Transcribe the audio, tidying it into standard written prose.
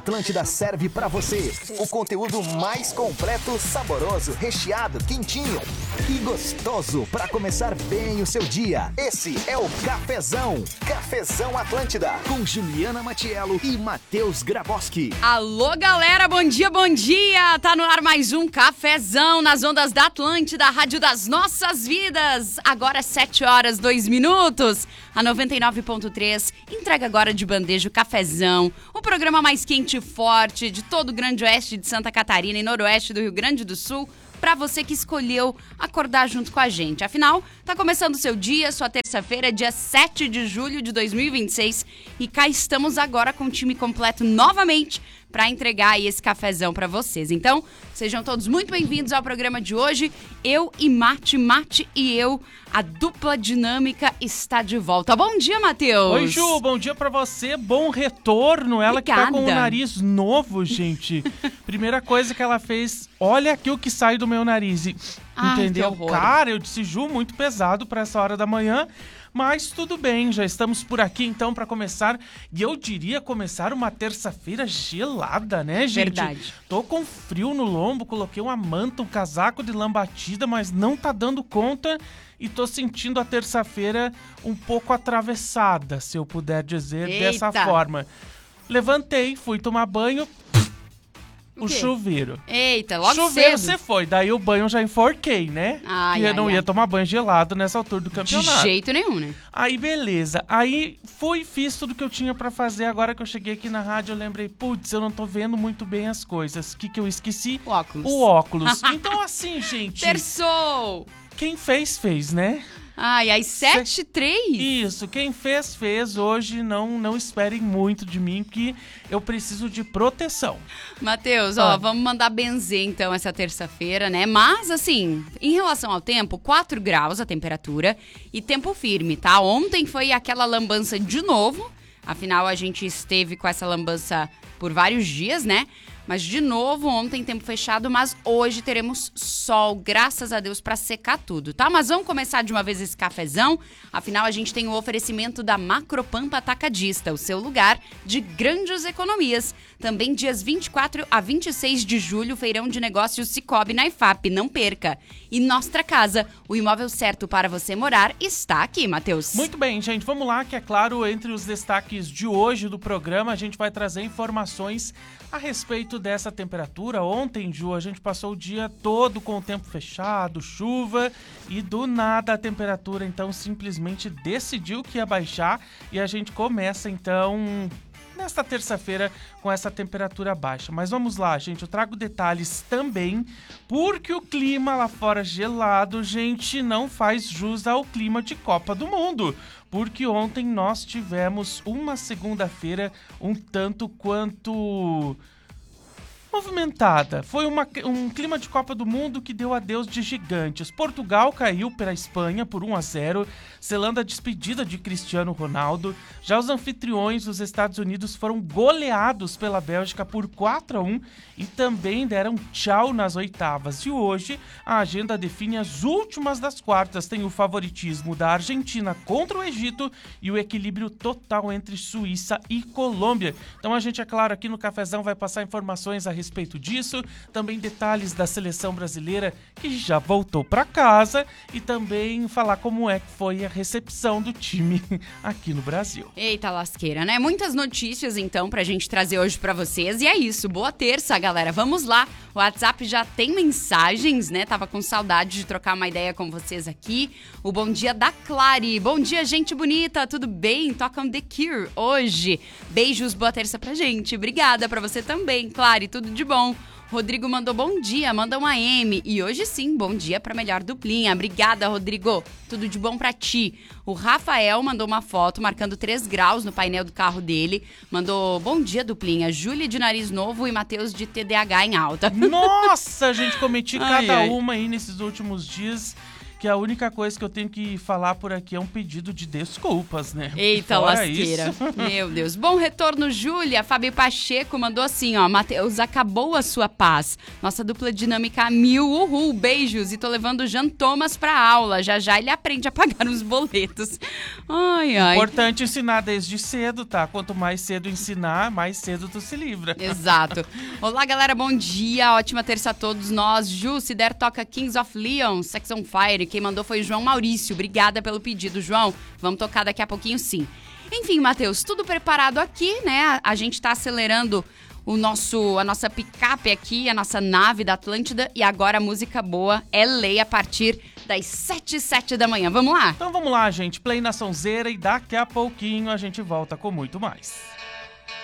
Atlântida serve pra você o conteúdo mais completo, saboroso, recheado, quentinho e gostoso pra começar bem o seu dia. Esse é o Cafezão. Cafezão Atlântida com Juliana Matiello e Matheus Grabowski. Alô, galera, bom dia, bom dia! Tá no ar mais um Cafezão nas ondas da Atlântida, a rádio das nossas vidas. Agora é 7h02. A 99.3 entrega agora de bandeja o Cafezão, o programa mais quente e forte de todo o grande oeste de Santa Catarina e noroeste do Rio Grande do Sul, para você que escolheu acordar junto com a gente. Afinal, tá começando o seu dia, sua terça-feira, dia 7 de julho de 2026, e cá estamos agora com o time completo novamente para entregar aí esse cafezão para vocês. Então, sejam todos muito bem-vindos ao programa de hoje. Eu e Mate e eu, a dupla dinâmica está de volta. Bom dia, Matheus! Oi, Ju, bom dia pra você, bom retorno. Ela Obrigada. Que tá com o nariz novo, gente. Primeira coisa que ela fez, olha aqui o que sai do meu nariz. Entendeu? Que horror. Cara, eu disse, Ju, muito pesado pra essa hora da manhã. Mas tudo bem, já estamos por aqui então para começar, e eu diria começar uma terça-feira gelada, né, gente? Verdade. Tô com frio no lombo, coloquei uma manta, um casaco de lã batida, mas não tá dando conta e tô sentindo a terça-feira um pouco atravessada, se eu puder dizer dessa forma. Levantei, fui tomar banho, o chuveiro. Eita, logo Chuveiro cedo. você foi, daí o banho eu já enforquei, né? Ai, e eu ai, não ai. ia tomar banho gelado nessa altura do De campeonato. jeito nenhum, né? Aí, beleza. Aí, fiz tudo que eu tinha pra fazer. Agora que eu cheguei aqui na rádio, eu lembrei, putz, eu não tô vendo muito bem as coisas. O que eu esqueci? O óculos. O óculos. Então, assim, gente, Terçou! quem fez, né? Ai, às 7h03? Isso, quem fez. Hoje não esperem muito de mim, que eu preciso de proteção. Matheus, vamos mandar benzer então essa terça-feira, né? Mas, assim, em relação ao tempo, 4 graus a temperatura e tempo firme, tá? Ontem foi aquela lambança de novo, afinal a gente esteve com essa lambança por vários dias, né? Mas, de novo, ontem tempo fechado, mas hoje teremos sol, graças a Deus, para secar tudo, tá? Mas vamos começar de uma vez esse cafezão. Afinal, a gente tem o oferecimento da Macropampa Atacadista, o seu lugar de grandes economias. Também dias 24 a 26 de julho, feirão de negócios Cicobi na IFAP, não perca. E Nostra Casa, o imóvel certo para você morar, está aqui, Matheus. Muito bem, gente, vamos lá, que é claro, entre os destaques de hoje do programa, a gente vai trazer informações a respeito dessa temperatura. Ontem, Ju, a gente passou o dia todo com o tempo fechado, chuva, e do nada a temperatura, então, simplesmente decidiu que ia baixar, e a gente começa, então, nesta terça-feira com essa temperatura baixa. Mas vamos lá, gente, eu trago detalhes também, porque o clima lá fora gelado, gente, não faz jus ao clima de Copa do Mundo. Porque ontem nós tivemos uma segunda-feira um tanto quanto movimentada. Foi um clima de Copa do Mundo que deu adeus de gigantes. Portugal caiu para a Espanha por 1-0, selando a despedida de Cristiano Ronaldo. Já os anfitriões, os Estados Unidos, foram goleados pela Bélgica por 4-1 e também deram tchau nas oitavas. E hoje a agenda define as últimas das quartas. Tem o favoritismo da Argentina contra o Egito e o equilíbrio total entre Suíça e Colômbia. Então a gente, é claro, aqui no Cafezão vai passar informações a respeito disso, também detalhes da seleção brasileira que já voltou para casa e também falar como é que foi a recepção do time aqui no Brasil. Eita lasqueira, né? Muitas notícias, então, pra gente trazer hoje pra vocês. E é isso, boa terça, galera. Vamos lá. O WhatsApp já tem mensagens, né? Tava com saudade de trocar uma ideia com vocês aqui. O bom dia da Clary. Bom dia, gente bonita. Tudo bem? Tocam The Cure hoje. Beijos, boa terça pra gente. Obrigada pra você também, Clary. Tudo de bom. Rodrigo mandou bom dia, manda uma M. E hoje sim, bom dia pra melhor duplinha. Obrigada, Rodrigo. Tudo de bom pra ti. O Rafael mandou uma foto marcando 3 graus no painel do carro dele. Mandou bom dia, duplinha. Júlia de nariz novo e Matheus de TDAH em alta. Nossa, gente, cometi cada uma aí nesses últimos dias que a única coisa que eu tenho que falar por aqui é um pedido de desculpas, né? Eita, Fora lasqueira. isso. Meu Deus. Bom retorno, Júlia. Fábio Pacheco mandou assim, ó. Matheus, acabou a sua paz. Nossa dupla dinâmica a 1000. Uhul, beijos. E tô levando o Jean Thomas pra aula. Já já ele aprende a pagar os boletos. Ai, ai. Importante ensinar desde cedo, tá? Quanto mais cedo ensinar, mais cedo tu se livra. Exato. Olá, galera, bom dia. Ótima terça a todos nós. Ju, se der, toca Kings of Leon, Sex on Fire. Quem mandou foi o João Maurício. Obrigada pelo pedido, João. Vamos tocar daqui a pouquinho, sim. Enfim, Matheus, tudo preparado aqui, né? A gente tá acelerando a nossa picape aqui, a nossa nave da Atlântida. E agora a música boa é lei a partir das 7h07 da manhã. Vamos lá? Então vamos lá, gente. Play na sonzeira e daqui a pouquinho a gente volta com muito mais.